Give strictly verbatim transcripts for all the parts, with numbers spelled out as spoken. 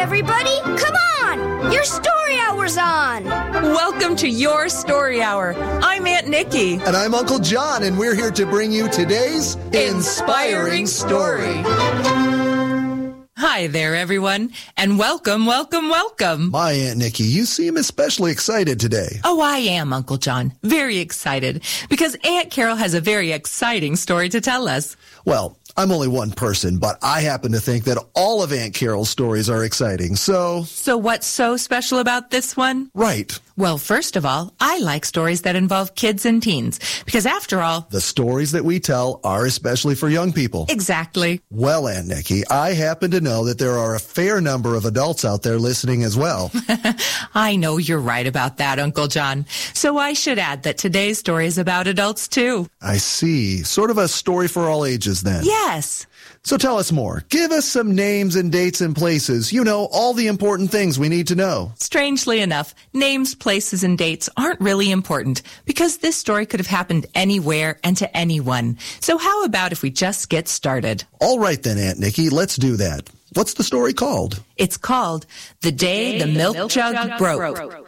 everybody! Come on! Your story hour's on! Welcome to Your Story Hour. I'm Aunt Nikki. And I'm Uncle John, and we're here to bring you today's Inspiring Story. Hi there, everyone, and welcome, welcome, welcome. My Aunt Nikki, you seem especially excited today. Oh, I am, Uncle John. Very excited, because Aunt Carol has a very exciting story to tell us. Well, I'm only one person, but I happen to think that all of Aunt Carol's stories are exciting, so... So what's so special about this one? Right. Well, first of all, I like stories that involve kids and teens, because after all... The stories that we tell are especially for young people. Exactly. Well, Aunt Nikki, I happen to know that there are a fair number of adults out there listening as well. I know you're right about that, Uncle John. So I should add that today's story is about adults, too. I see. Sort of a story for all ages, then. Yes. So tell us more. Give us some names and dates and places. You know, all the important things we need to know. Strangely enough, names, places, and dates aren't really important because this story could have happened anywhere and to anyone. So how about if we just get started? All right then, Aunt Nikki, let's do that. What's the story called? It's called The Day the Milk, the milk Jug, jug broke. broke.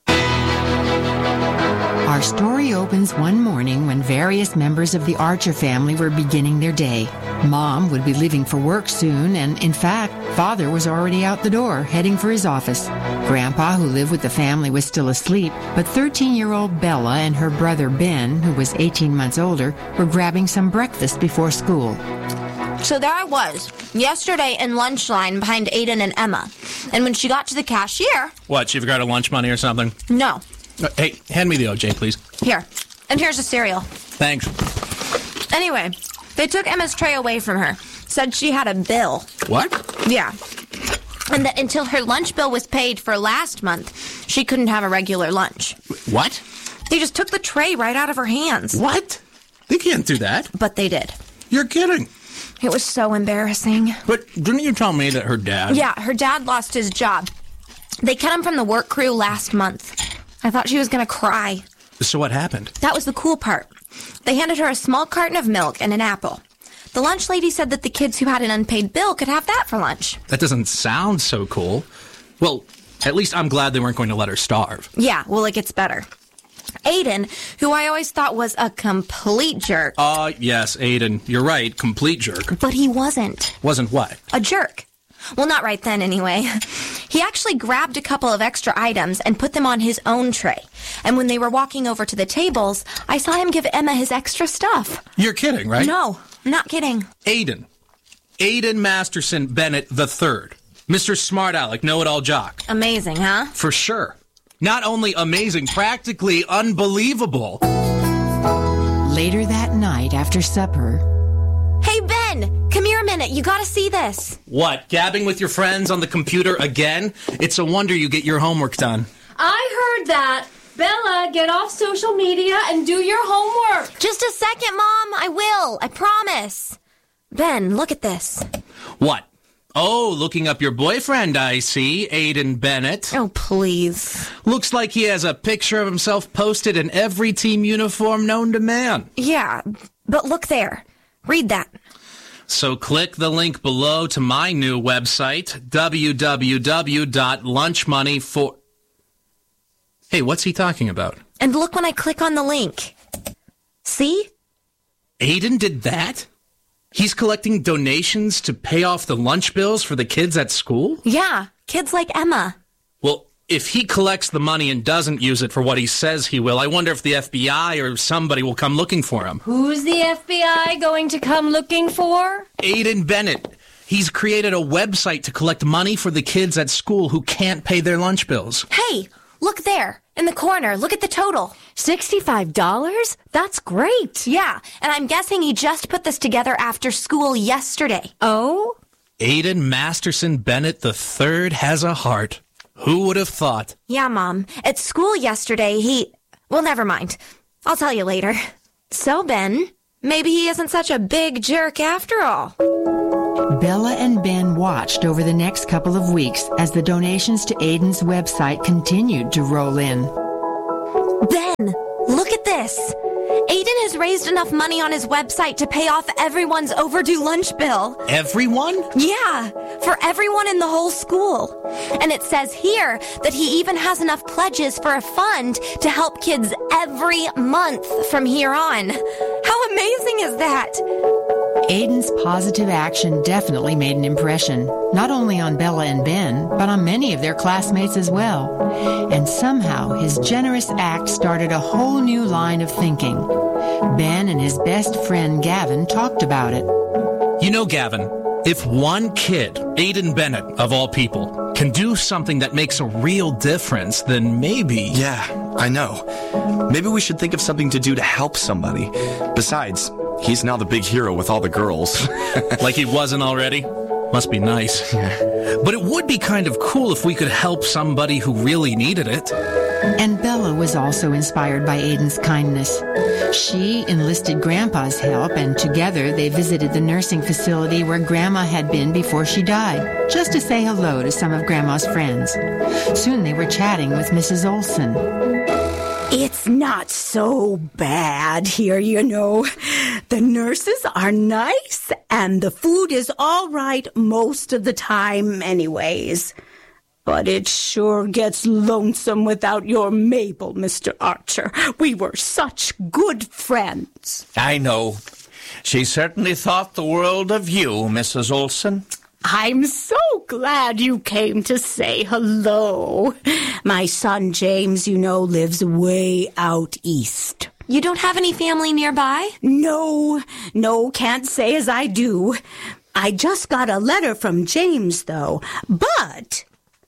Our story opens one morning when various members of the Archer family were beginning their day. Mom would be leaving for work soon, and in fact, Father was already out the door, heading for his office. Grandpa, who lived with the family, was still asleep, but thirteen-year-old Bella and her brother Ben, who was eighteen months older, were grabbing some breakfast before school. So there I was, yesterday in lunch line behind Aiden and Emma. And when she got to the cashier... What, she forgot her lunch money or something? No. Uh, hey, hand me the O J, please. Here. And here's a cereal. Thanks. Anyway, they took Emma's tray away from her. Said she had a bill. What? Yeah. And that until her lunch bill was paid for last month, she couldn't have a regular lunch. What? They just took the tray right out of her hands. What? They can't do that. But they did. You're kidding. It was so embarrassing. But didn't you tell me that her dad... Yeah, her dad lost his job. They cut him from the work crew last month. I thought she was going to cry. So what happened? That was the cool part. They handed her a small carton of milk and an apple. The lunch lady said that the kids who had an unpaid bill could have that for lunch. That doesn't sound so cool. Well, at least I'm glad they weren't going to let her starve. Yeah, well, it gets better. Aiden, who I always thought was a complete jerk. Uh, yes, Aiden. You're right, complete jerk. But he wasn't. Wasn't what? A jerk. Well, not right then, anyway. He actually grabbed a couple of extra items and put them on his own tray. And when they were walking over to the tables, I saw him give Emma his extra stuff. You're kidding, right? No, I'm not kidding. Aiden. Aiden Masterson Bennett the third. Mister Smart Aleck, know-it-all jock. Amazing, huh? For sure. Not only amazing, practically unbelievable. Later that night after supper... Hey, Ben! Come here a minute. You gotta see this. What, gabbing with your friends on the computer again? It's a wonder you get your homework done. I heard that. Bella, get off social media and do your homework. Just a second, Mom. I will. I promise. Ben, look at this. What? Oh, looking up your boyfriend, I see, Aiden Bennett. Oh, please. Looks like he has a picture of himself posted in every team uniform known to man. Yeah, but look there. Read that. So click the link below to my new website, w w w dot lunch money for... Hey, what's he talking about? And look when I click on the link. See? Aiden did that? He's collecting donations to pay off the lunch bills for the kids at school? Yeah, kids like Emma. Well, if he collects the money and doesn't use it for what he says he will, I wonder if the F B I or somebody will come looking for him. Who's the F B I going to come looking for? Aiden Bennett. He's created a website to collect money for the kids at school who can't pay their lunch bills. Hey, look there, in the corner. Look at the total. sixty-five dollars? That's great. Yeah, and I'm guessing he just put this together after school yesterday. Oh? Aiden Masterson Bennett the third has a heart. Who would have thought? Yeah, Mom. At school yesterday, he... Well, never mind. I'll tell you later. So, Ben, maybe he isn't such a big jerk after all. Bella and Ben watched over the next couple of weeks as the donations to Aiden's website continued to roll in. Ben, look at this. Aiden has raised enough money on his website to pay off everyone's overdue lunch bill. Everyone? Yeah, for everyone in the whole school. And it says here that he even has enough pledges for a fund to help kids every month from here on. How amazing is that? Aiden's positive action definitely made an impression, not only on Bella and Ben, but on many of their classmates as well. And somehow his generous act started a whole new line of thinking. Ben and his best friend Gavin talked about it. You know, Gavin, if one kid, Aiden Bennett, of all people, can do something that makes a real difference, then maybe... Yeah, I know. Maybe we should think of something to do to help somebody. Besides, he's now the big hero with all the girls. Like he wasn't already? Must be nice. But it would be kind of cool if we could help somebody who really needed it. And Bella was also inspired by Aiden's kindness. She enlisted Grandpa's help, and together they visited the nursing facility where Grandma had been before she died, just to say hello to some of Grandma's friends. Soon they were chatting with Missus Olson. It's not so bad here, you know. The nurses are nice, and the food is all right most of the time anyways. But it sure gets lonesome without your Mabel, Mister Archer. We were such good friends. I know. She certainly thought the world of you, Missus Olson. I'm so glad you came to say hello. My son James, you know, lives way out east. You don't have any family nearby? No, no, can't say as I do. I just got a letter from James, though. But...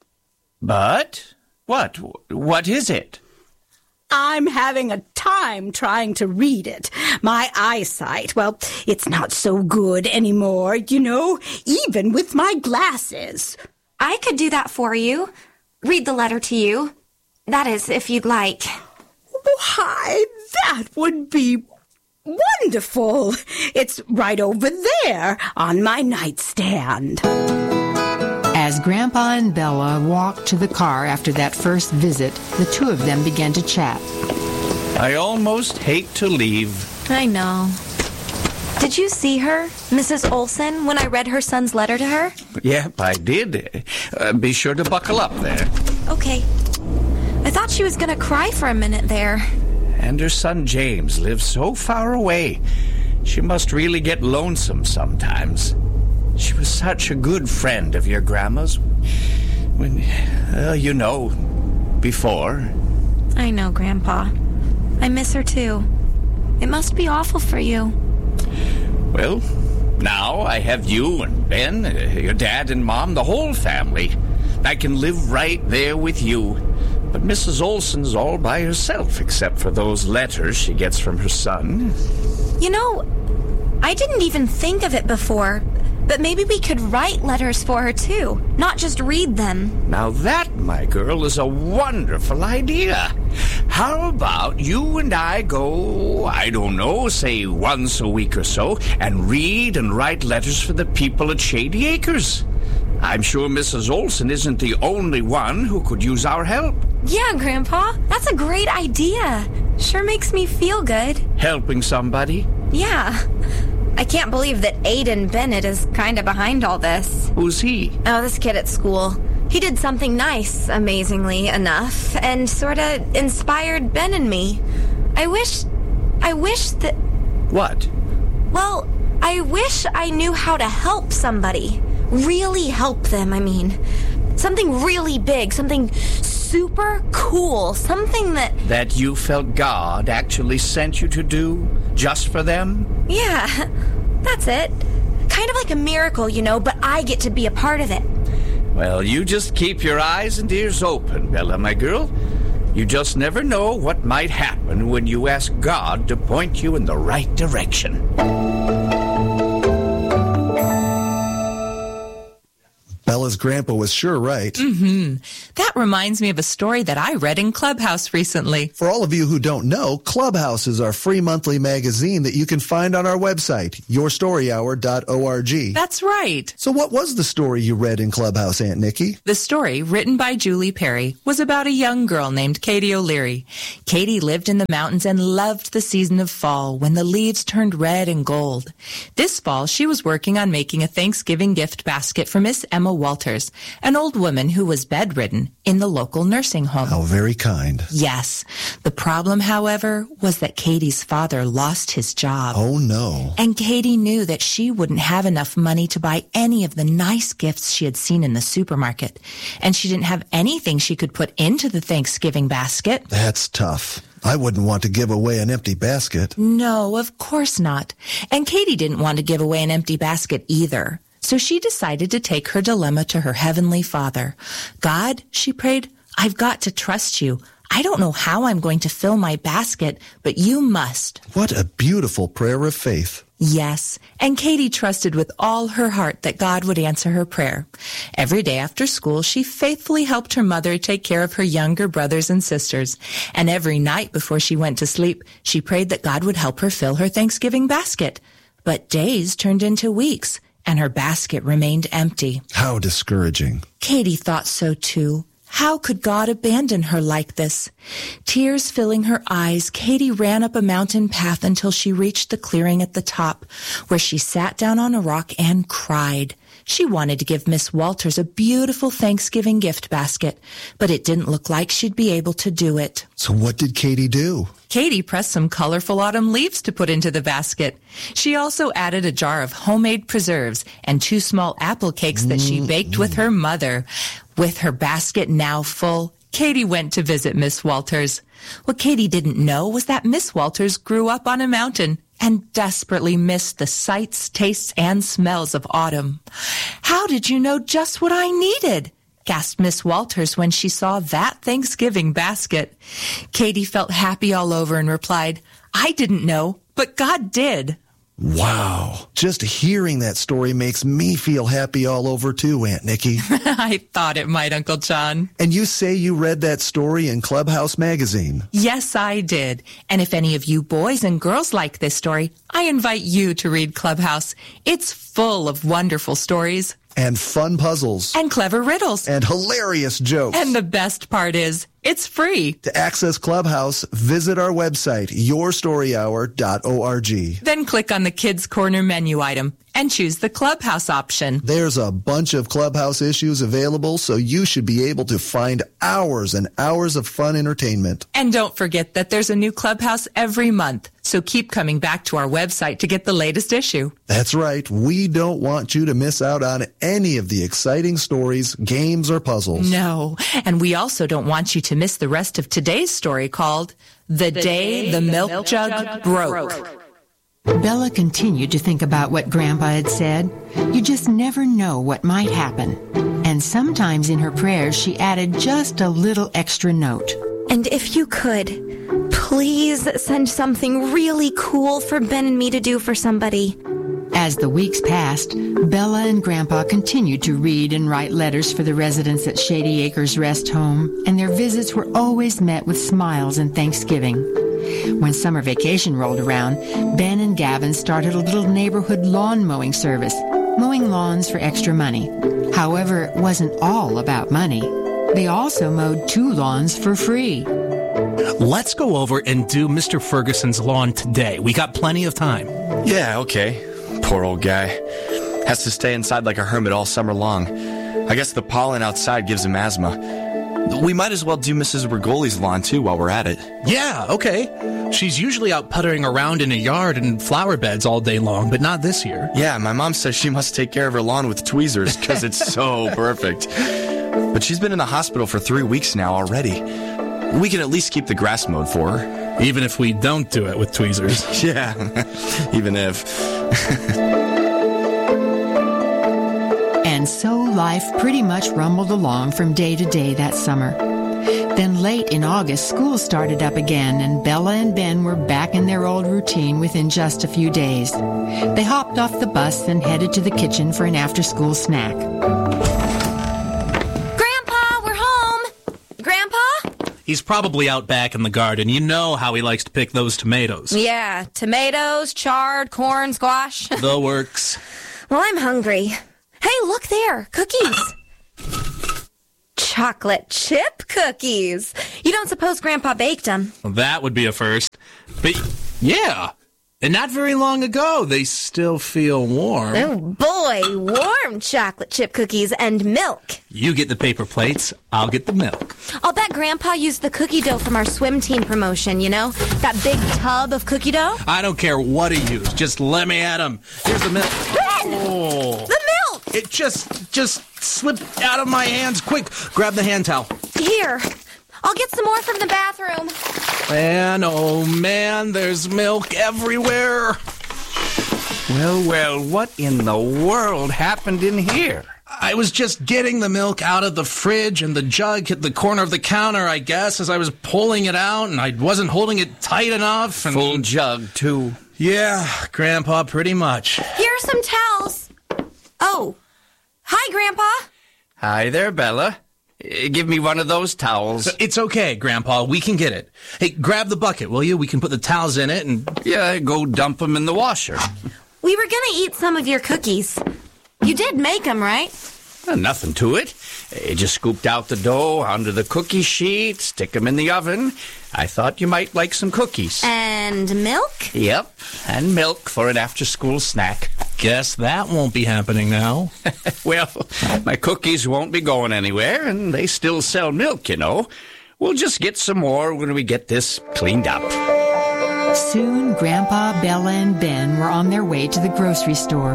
But? What? What is it? I'm having a time trying to read it. My eyesight, well, it's not so good anymore, you know, even with my glasses. I could do that for you. Read the letter to you. That is, if you'd like. Why, that would be wonderful. It's right over there on my nightstand. As Grandpa and Bella walked to the car after that first visit, the two of them began to chat. I almost hate to leave. I know. Did you see her, Missus Olson, when I read her son's letter to her? Yep, I did. Uh, be sure to buckle up there. Okay. I thought she was going to cry for a minute there. And her son James lives so far away. She must really get lonesome sometimes. She was such a good friend of your grandma's. When, uh, you know, before. I know, Grandpa. I miss her, too. It must be awful for you. Well, now I have you and Ben, uh, your dad and Mom, the whole family. I can live right there with you. But Missus Olson's all by herself, except for those letters she gets from her son. You know, I didn't even think of it before, but maybe we could write letters for her, too, not just read them. Now that, my girl, is a wonderful idea. How about you and I go, I don't know, say once a week or so, and read and write letters for the people at Shady Acres? I'm sure Missus Olson isn't the only one who could use our help. Yeah, Grandpa, that's a great idea. Sure makes me feel good. Helping somebody? Yeah. I can't believe that Aiden Bennett is kind of behind all this. Who's he? Oh, this kid at school. He did something nice, amazingly enough, and sort of inspired Ben and me. I wish... I wish that... What? Well, I wish I knew how to help somebody. Really help them, I mean. Something really big, something super cool, something that... That you felt God actually sent you to do, just for them? Yeah, that's it. Kind of like a miracle, you know, but I get to be a part of it. Well, you just keep your eyes and ears open, Bella, my girl. You just never know what might happen when you ask God to point you in the right direction. Bella's grandpa was sure right. Mm-hmm. That reminds me of a story that I read in Clubhouse recently. For all of you who don't know, Clubhouse is our free monthly magazine that you can find on our website, your story hour dot org. That's right. So what was the story you read in Clubhouse, Aunt Nikki? The story, written by Julie Perry, was about a young girl named Katie O'Leary. Katie lived in the mountains and loved the season of fall when the leaves turned red and gold. This fall, she was working on making a Thanksgiving gift basket for Miss Emma Walters, an old woman who was bedridden in the local nursing home. How very kind. Yes. The problem, however, was that Katie's father lost his job. Oh, no. And Katie knew that she wouldn't have enough money to buy any of the nice gifts she had seen in the supermarket. And she didn't have anything she could put into the Thanksgiving basket. That's tough. I wouldn't want to give away an empty basket. No, of course not. And Katie didn't want to give away an empty basket either. So she decided to take her dilemma to her heavenly Father. God, she prayed, I've got to trust you. I don't know how I'm going to fill my basket, but you must. What a beautiful prayer of faith. Yes, and Katie trusted with all her heart that God would answer her prayer. Every day after school, she faithfully helped her mother take care of her younger brothers and sisters. And every night before she went to sleep, she prayed that God would help her fill her Thanksgiving basket. But days turned into weeks, and her basket remained empty. How discouraging. Katie thought so too. How could God abandon her like this? Tears filling her eyes, Katie ran up a mountain path until she reached the clearing at the top, where she sat down on a rock and cried. She wanted to give Miss Walters a beautiful Thanksgiving gift basket, but it didn't look like she'd be able to do it. So what did Katie do? Katie pressed some colorful autumn leaves to put into the basket. She also added a jar of homemade preserves and two small apple cakes that she baked with her mother. With her basket now full, Katie went to visit Miss Walters. What Katie didn't know was that Miss Walters grew up on a mountain and desperately missed the sights, tastes, and smells of autumn. How did you know just what I needed? Gasped Miss Walters when she saw that Thanksgiving basket. Katie felt happy all over and replied, I didn't know, but God did. Wow. Just hearing that story makes me feel happy all over too, Aunt Nikki. I thought it might, Uncle John. And you say you read that story in Clubhouse magazine? Yes, I did. And if any of you boys and girls like this story, I invite you to read Clubhouse. It's full of wonderful stories. And fun puzzles. And clever riddles. And hilarious jokes. And the best part is, it's free. To access Clubhouse, visit our website, your story hour dot org. Then click on the Kids Corner menu item and choose the Clubhouse option. There's a bunch of Clubhouse issues available, so you should be able to find hours and hours of fun entertainment. And don't forget that there's a new Clubhouse every month, so keep coming back to our website to get the latest issue. That's right. We don't want you to miss out on any of the exciting stories, games, or puzzles. No, and we also don't want you to miss the rest of today's story called The, the Day, Day the, the Milk, milk Jug, jug broke. broke. Bella continued to think about what Grandpa had said. You just never know what might happen. And sometimes in her prayers, she added just a little extra note. And if you could, please send something really cool for Ben and me to do for somebody. As the weeks passed, Bella and Grandpa continued to read and write letters for the residents at Shady Acres Rest Home, and their visits were always met with smiles and Thanksgiving. When summer vacation rolled around, Ben and Gavin started a little neighborhood lawn mowing service, mowing lawns for extra money. However, it wasn't all about money. They also mowed two lawns for free. Let's go over and do Mister Ferguson's lawn today. We got plenty of time. Yeah, okay. Poor old guy. Has to stay inside like a hermit all summer long. I guess the pollen outside gives him asthma. We might as well do Missus Rigoli's lawn, too, while we're at it. Yeah, okay. She's usually out puttering around in a yard and flower beds all day long, but not this year. Yeah, my mom says she must take care of her lawn with tweezers because it's so perfect. But she's been in the hospital for three weeks now already. We can at least keep the grass mowed for her. Even if we don't do it with tweezers. Yeah, even if. And so life pretty much rumbled along from day to day that summer. Then late in August, school started up again, and Bella and Ben were back in their old routine within just a few days. They hopped off the bus and headed to the kitchen for an after-school snack. He's probably out back in the garden. You know how he likes to pick those tomatoes. Yeah, tomatoes, chard, corn, squash. The works. Well, I'm hungry. Hey, look there. Cookies. Chocolate chip cookies. You don't suppose Grandpa baked them? Well, that would be a first. But, yeah. And not very long ago, they still feel warm. Oh, boy. Warm chocolate chip cookies and milk. You get the paper plates. I'll get the milk. I'll bet Grandpa used the cookie dough from our swim team promotion, you know? That big tub of cookie dough? I don't care what he used. Just let me at him. Here's the milk. Ben! Oh. The milk! It just, just slipped out of my hands. Quick, grab the hand towel. Here. I'll get some more from the bathroom. Man, oh man, there's milk everywhere. Well, well, what in the world happened in here? I was just getting the milk out of the fridge, and the jug hit the corner of the counter, I guess, as I was pulling it out, and I wasn't holding it tight enough. And full jug, too. Yeah, Grandpa, pretty much. Here are some towels. Oh. Hi, Grandpa. Hi there, Bella. Give me one of those towels. It's okay, Grandpa. We can get it. Hey, grab the bucket, will you? We can put the towels in it and... Yeah, go dump them in the washer. We were gonna eat some of your cookies. You did make them, right? Uh, nothing to it. You just scooped out the dough onto the cookie sheet, stick them in the oven. I thought you might like some cookies. And milk? Yep, and milk for an after-school snack. Guess that won't be happening now. Well, my cookies won't be going anywhere, and they still sell milk, you know. We'll just get some more when we get this cleaned up. Soon, Grandpa, Bella, and Ben were on their way to the grocery store.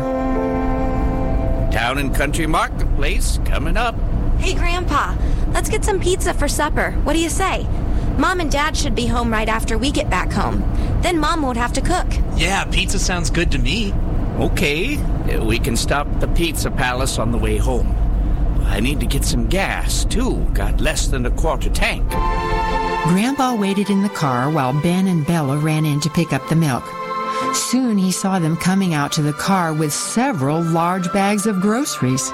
Town and Country Marketplace coming up. Hey, Grandpa, let's get some pizza for supper. What do you say? Mom and Dad should be home right after we get back home. Then Mom won't have to cook. Yeah, pizza sounds good to me. Okay, we can stop at the Pizza Palace on the way home. I need to get some gas, too. Got less than a quarter tank. Grandpa waited in the car while Ben and Bella ran in to pick up the milk. Soon he saw them coming out to the car with several large bags of groceries.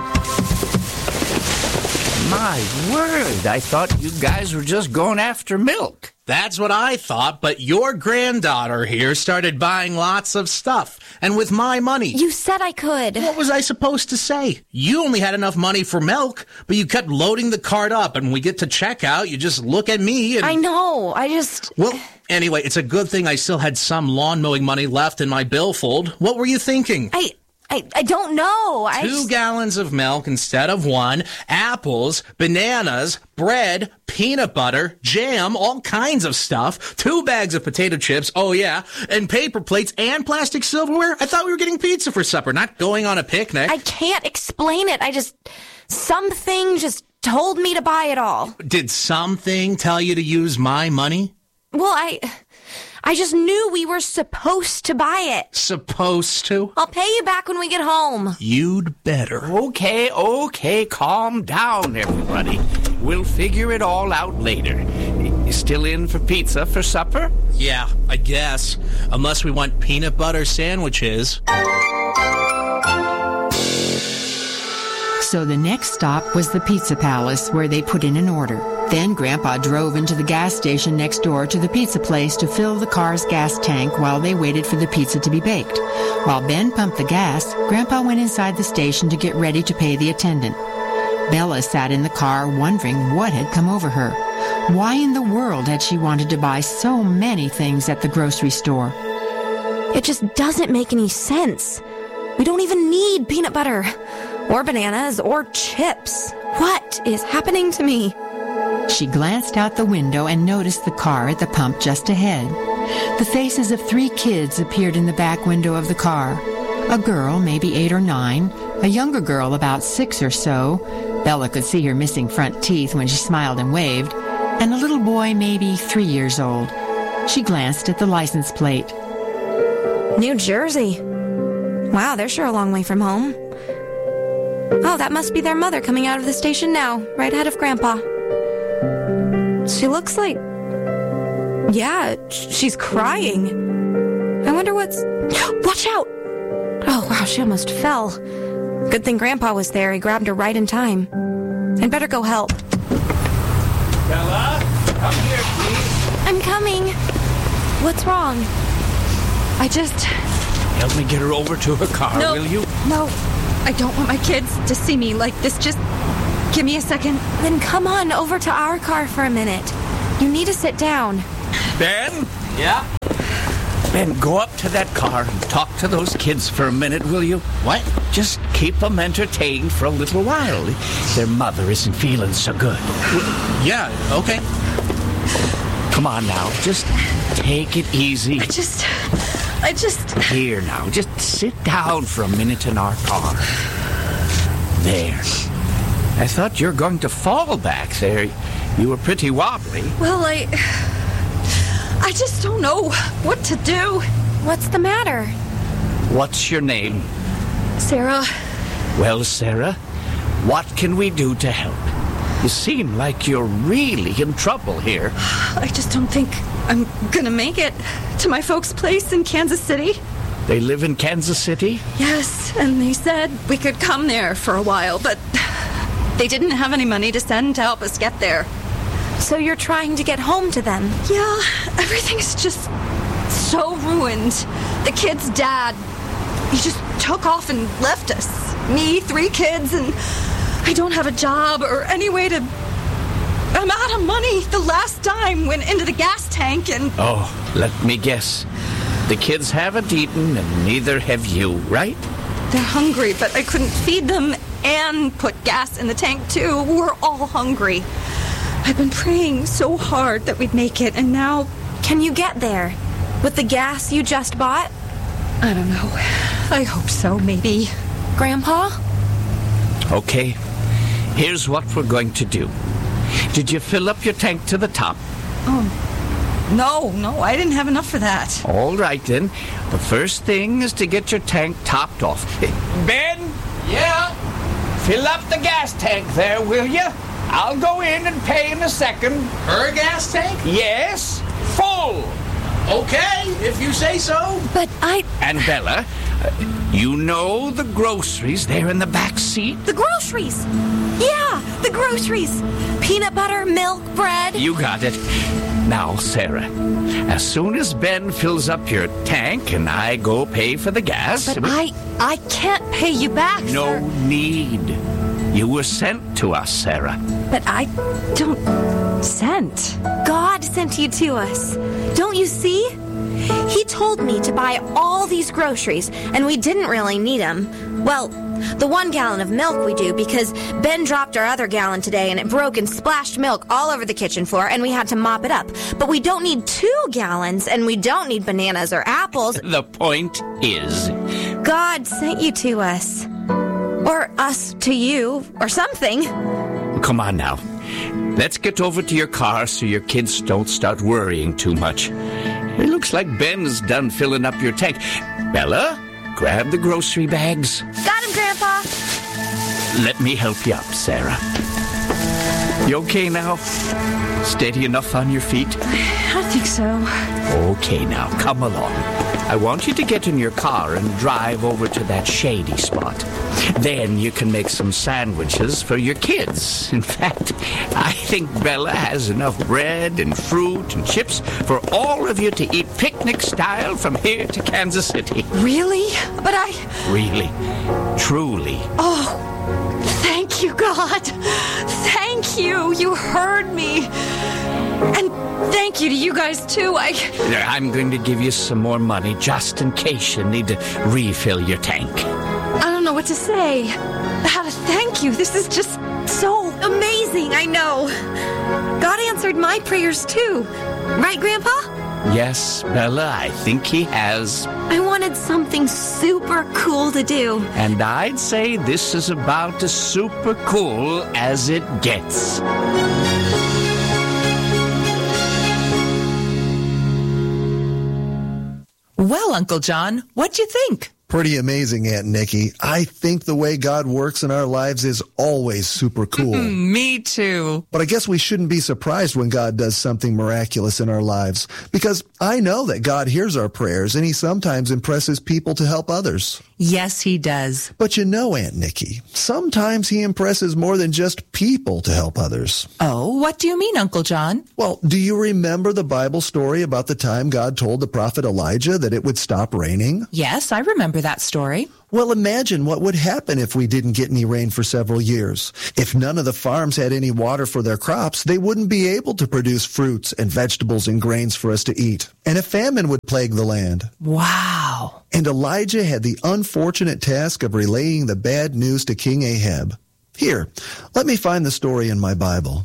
My word, I thought you guys were just going after milk. That's what I thought, but your granddaughter here started buying lots of stuff, and with my money. You said I could. What was I supposed to say? You only had enough money for milk, but you kept loading the cart up, and when we get to checkout, you just look at me and... I know, I just... Well, anyway, it's a good thing I still had some lawn mowing money left in my billfold. What were you thinking? I... I, I don't know. I Two just... gallons of milk instead of one, apples, bananas, bread, peanut butter, jam, all kinds of stuff, two bags of potato chips, oh yeah, and paper plates and plastic silverware. I thought we were getting pizza for supper, not going on a picnic. I can't explain it. I just... Something just told me to buy it all. Did something tell you to use my money? Well, I... I just knew we were supposed to buy it. Supposed to? I'll pay you back when we get home. You'd better. Okay, okay, calm down, everybody. We'll figure it all out later. You still in for pizza for supper? Yeah, I guess. Unless we want peanut butter sandwiches. So the next stop was the Pizza Palace, where they put in an order. Then Grandpa drove into the gas station next door to the pizza place to fill the car's gas tank while they waited for the pizza to be baked. While Ben pumped the gas, Grandpa went inside the station to get ready to pay the attendant. Bella sat in the car wondering what had come over her. Why in the world had she wanted to buy so many things at the grocery store? It just doesn't make any sense. We don't even need peanut butter, or bananas, or chips. What is happening to me? She glanced out the window and noticed the car at the pump just ahead. The faces of three kids appeared in the back window of the car. A girl, maybe eight or nine, a younger girl about six or so. Bella could see her missing front teeth when she smiled and waved, and a little boy maybe three years old. She glanced at the license plate. New Jersey. Wow, they're sure a long way from home. Oh, that must be their mother coming out of the station now, right ahead of Grandpa. She looks like... Yeah, she's crying. I wonder what's... Watch out! Oh, wow, she almost fell. Good thing Grandpa was there. He grabbed her right in time. I'd better go help. Bella? Come here, please. I'm coming. What's wrong? I just... Help me get her over to her car, No, will you? no. I don't want my kids to see me like this. Just give me a second. Then come on over to our car for a minute. You need to sit down. Ben? Yeah? Ben, go up to that car and talk to those kids for a minute, will you? What? Just keep them entertained for a little while. Their mother isn't feeling so good. Yeah, okay. Come on now, just take it easy. I just... I just... Here now, just sit down for a minute in our car. There. I thought you were going to fall back there. You were pretty wobbly. Well, I... I just don't know what to do. What's the matter? What's your name? Sarah, Well, Sarah, what can we do to help? You seem like you're really in trouble here. I just don't think I'm gonna make it to my folks' place in Kansas City. They live in Kansas City? Yes, and they said we could come there for a while, but they didn't have any money to send to help us get there. So you're trying to get home to them? Yeah, everything's just so ruined. The kid's dad, he just took off and left us. Me, three kids, and I don't have a job or any way to... I'm out of money. The last dime went into the gas tank and... Oh, let me guess. The kids haven't eaten and neither have you, right? They're hungry, but I couldn't feed them and put gas in the tank, too. We're all hungry. I've been praying so hard that we'd make it, and now... Can you get there? With the gas you just bought? I don't know. I hope so, maybe. Grandpa? Okay, here's what we're going to do. Did you fill up your tank to the top? Oh, no, no, I didn't have enough for that. All right, then. The first thing is to get your tank topped off. Ben? Yeah? Fill up the gas tank there, will you? I'll go in and pay in a second. Her gas tank? Yes, full. Okay, if you say so. But I... And Bella, uh, you know the groceries there in the back seat? The groceries! Yeah, the groceries! Peanut butter, milk, bread. You got it. Now, Sarah, as soon as Ben fills up your tank and I go pay for the gas... But I... I can't pay you back, No sir. need. You were sent to us, Sarah. But I don't... Sent? God sent you to us. Don't you see? He told me to buy all these groceries, and we didn't really need them. Well, the one gallon of milk we do, because Ben dropped our other gallon today, and it broke and splashed milk all over the kitchen floor, and we had to mop it up. But we don't need two gallons, and we don't need bananas or apples. The point is... God sent you to us. Or us to you, or something. Come on now. Let's get over to your car so your kids don't start worrying too much. It looks like Ben's done filling up your tank. Bella, grab the grocery bags. Got him, Grandpa. Let me help you up, Sarah. You okay now? Steady enough on your feet? I think so. Okay, now, come along. I want you to get in your car and drive over to that shady spot. Then you can make some sandwiches for your kids. In fact, I think Bella has enough bread and fruit and chips for all of you to eat picnic style from here to Kansas City. Really? But I... Really, truly. Oh, thank you, God. Thank you. You heard me. And thank you to you guys, too. I... I'm going to give you some more money just in case you need to refill your tank. I don't know what to say. How to thank you. This is just so amazing, I know. God answered my prayers, too. Right, Grandpa? Yes, Bella, I think he has. I wanted something super cool to do. And I'd say this is about as super cool as it gets. Well, Uncle John, what'd you think? Pretty amazing, Aunt Nikki. I think the way God works in our lives is always super cool. Me too. But I guess we shouldn't be surprised when God does something miraculous in our lives, because I know that God hears our prayers and he sometimes impresses people to help others. Yes, he does. But you know, Aunt Nikki, sometimes he impresses more than just people to help others. Oh, what do you mean, Uncle John? Well, do you remember the Bible story about the time God told the prophet Elijah that it would stop raining? Yes, I remember that story. Well, imagine what would happen if we didn't get any rain for several years. If none of the farms had any water for their crops, they wouldn't be able to produce fruits and vegetables and grains for us to eat. And a famine would plague the land. Wow. And Elijah had the unfortunate task of relaying the bad news to King Ahab. Here, let me find the story in my Bible.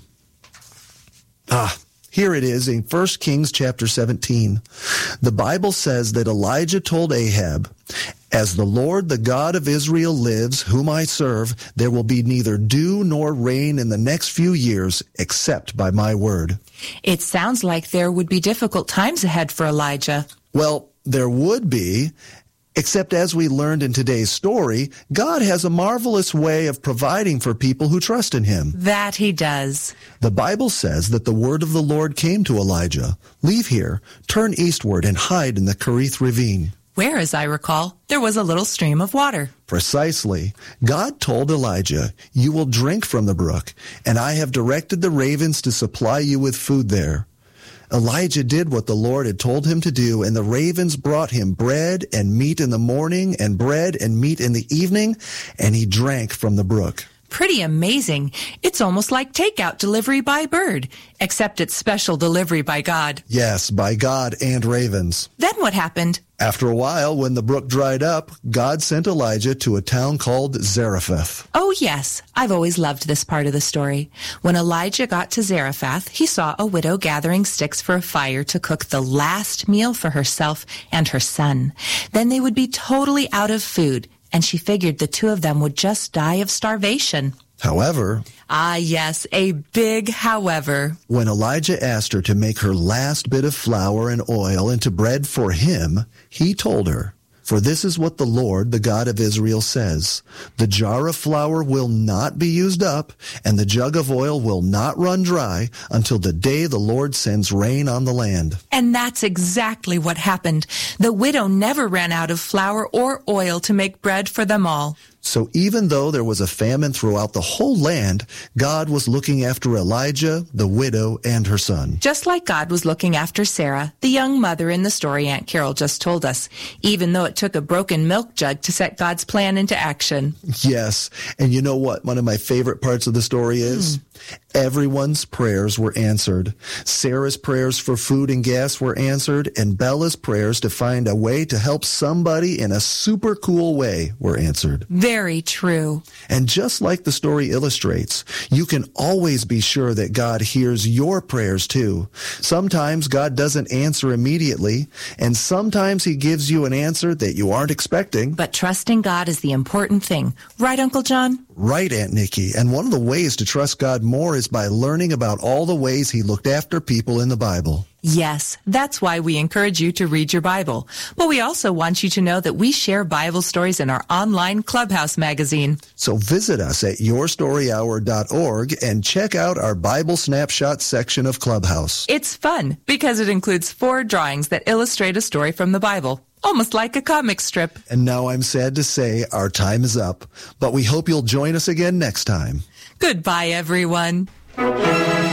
Ah, here it is in First Kings chapter seventeen. The Bible says that Elijah told Ahab, "As the Lord, the God of Israel lives, whom I serve, there will be neither dew nor rain in the next few years, except by my word." It sounds like there would be difficult times ahead for Elijah. Well, there would be, except as we learned in today's story, God has a marvelous way of providing for people who trust in him. That he does. The Bible says that the word of the Lord came to Elijah. "Leave here, turn eastward, and hide in the Kerith ravine." Where, as I recall, there was a little stream of water. Precisely. God told Elijah, "You will drink from the brook, and I have directed the ravens to supply you with food there." Elijah did what the Lord had told him to do, and the ravens brought him bread and meat in the morning and bread and meat in the evening, and he drank from the brook. Pretty amazing. It's almost like takeout delivery by bird, except it's special delivery by God. Yes, by God and ravens. Then what happened? After a while, when the brook dried up, God sent Elijah to a town called Zarephath. Oh, yes. I've always loved this part of the story. When Elijah got to Zarephath, he saw a widow gathering sticks for a fire to cook the last meal for herself and her son. Then they would be totally out of food, and she figured the two of them would just die of starvation. However, ah, yes, a big however. When Elijah asked her to make her last bit of flour and oil into bread for him, he told her, "For this is what the Lord, the God of Israel, says. The jar of flour will not be used up, and the jug of oil will not run dry until the day the Lord sends rain on the land." And that's exactly what happened. The widow never ran out of flour or oil to make bread for them all. So even though there was a famine throughout the whole land, God was looking after Elijah, the widow, and her son. Just like God was looking after Sarah, the young mother in the story Aunt Carol just told us, even though it took a broken milk jug to set God's plan into action. Yes, and you know what one of my favorite parts of the story is? Mm. Everyone's prayers were answered. Sarah's prayers for food and gas were answered, and Bella's prayers to find a way to help somebody in a super cool way were answered. Very true. And just like the story illustrates, you can always be sure that God hears your prayers too. Sometimes God doesn't answer immediately, and sometimes he gives you an answer that you aren't expecting. But trusting God is the important thing. Right, Uncle John? Right, Aunt Nikki. And one of the ways to trust God more is by learning about all the ways he looked after people in the Bible. Yes, that's why we encourage you to read your Bible. But we also want you to know that we share Bible stories in our online Clubhouse magazine. So visit us at your story hour dot org and check out our Bible Snapshot section of Clubhouse. It's fun because it includes four drawings that illustrate a story from the Bible. Almost like a comic strip. And now I'm sad to say our time is up, but we hope you'll join us again next time. Goodbye, everyone.